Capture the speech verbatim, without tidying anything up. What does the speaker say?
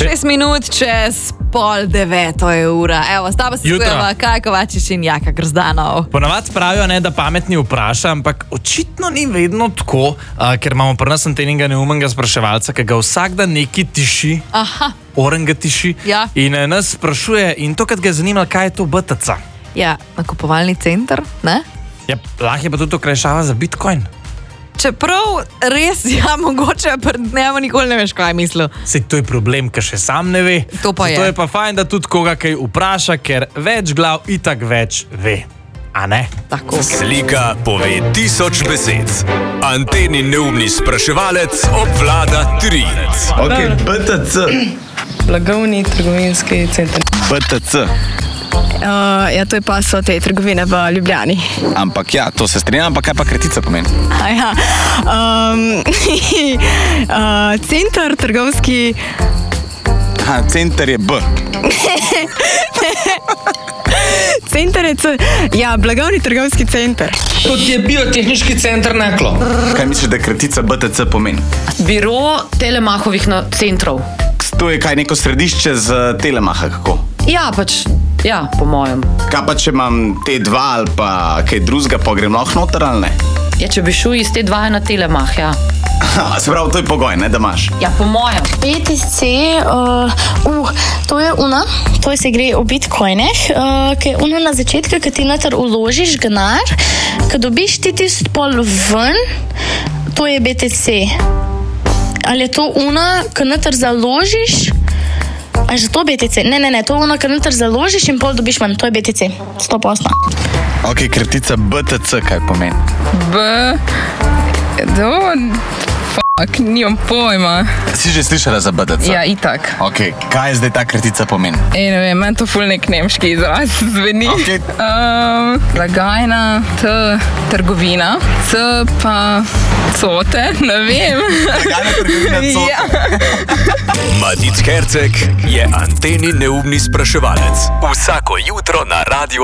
Šest minut čez pol deveto je ura. Evo, s tabo se skujeva Kaj Kovačič in Jaka Grozdanov. Ponavad pravijo, ne, da pametni vpraša, ampak očitno ni vedno tako, uh, ker imamo pri nas antenega neumnega spraševalca, ki ga vsak dan neki tiši, Aha. oren ga tiši, Ja. in uh, nas sprašuje, in to, kad ga je zanimalo, kaj je to B T C. Ja, nakupovalni center, ne? Ja, lahko je pa tudi okrajšava za Bitcoin. Čeprav res, ja, mogoče pred dnevom nikoli ne veš, kaj je mislil. Sej to je problem, ker še sam ne ve. To pa je. Zato je pa fajn, da tudi koga kaj vpraša, ker več glav itak več ve. A ne? Tako. Slika pove tisoč besed. Anteni neumni spraševalec obvlada tri. Ok, B T C. Blagovni trgovinski center. B T C. Uh, ja, to je pa so te trgovine v Ljubljani. Ampak ja, to se strinjam, ampak kaj pa kratica pomeni? Aja. Um, uh, center trgovski. Aha, center je B. Center je C. Ja, blagovni trgovski center. Kot je biotehniški center Naklo. Kaj misliš, da kratica B T C pomeni? Biro Telemahovih no, centrov. To je kaj neko središče z Telemaha, kako? Ja, pač, ja, po mojem. Kaj pa, če imam T dva ali pa kaj drugega, pa grem lahko noter ali ne? Ja, če bi šel iz T dva na Telemah, ja. Aha, se pravi, to je pogoj, ne, da imaš. Ja, po mojem. B T C, uh, uh, to je una, to se gre o bitcoinih, uh, ki je una na začetku, ki ti noter uložiš denar, ki dobiš ti tisti pol ven, to je B T C. Ali je to una, ki noter založiš? A je to B T C? Ne, ne, ne, to je una, ki noter založiš in pol dobiš ven, to je B T C. sto procentov. Ok, kratica B T C, kaj pomeni? B. Do. Fuck, nimam pojma. Si že slišala za B T C? Ja, itak. Ok, kaj zdaj ta kratica pomeni? Ej, ne vem, meni to ful nek nemški izraz zveni. Ok. Um, blagajna, T, trgovina, C pa cote, ne vem. Blagajna, trgovina, cote. Ja. Matic Herceg je anteni neumni spraševalec. Vsako jutro na radiju